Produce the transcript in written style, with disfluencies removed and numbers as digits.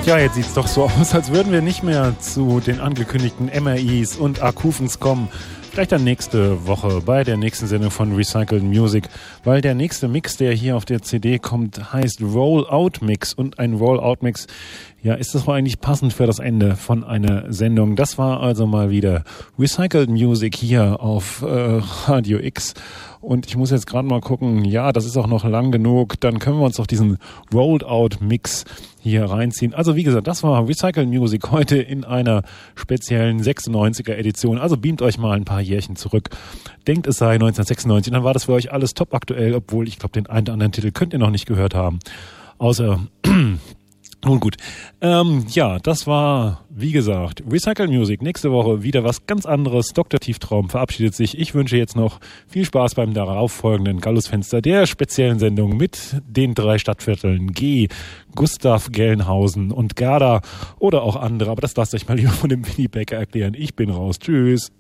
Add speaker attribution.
Speaker 1: Ja, jetzt sieht's doch so aus, als würden wir nicht mehr zu den angekündigten MRIs und Akufens kommen. Vielleicht dann nächste Woche bei der nächsten Sendung von Recycled Music, weil der nächste Mix, der hier auf der CD kommt, heißt Rollout Mix. Und ein Rollout Mix, ja, ist das wohl eigentlich passend für das Ende von einer Sendung. Das war also mal wieder Recycled Music hier auf Radio X. Und ich muss jetzt gerade mal gucken, ja, das ist auch noch lang genug, dann können wir uns doch diesen Rolled-Out-Mix hier reinziehen. Also wie gesagt, das war Recycled Music heute in einer speziellen 96er-Edition. Also beamt euch mal ein paar Jährchen zurück. Denkt, es sei 1996, dann war das für euch alles top aktuell, obwohl ich glaube, den einen oder anderen Titel könnt ihr noch nicht gehört haben. Außer... Nun gut, ja, das war, wie gesagt, Recycled Music. Nächste Woche wieder was ganz anderes. Dr. Tieftraum verabschiedet sich. Ich wünsche jetzt noch viel Spaß beim darauffolgenden Gallusfenster der speziellen Sendung mit den 3 Stadtvierteln G, Gustav, Gelnhausen und Garda oder auch andere. Aber das lasst euch mal lieber von dem Winnie Becker erklären. Ich bin raus. Tschüss.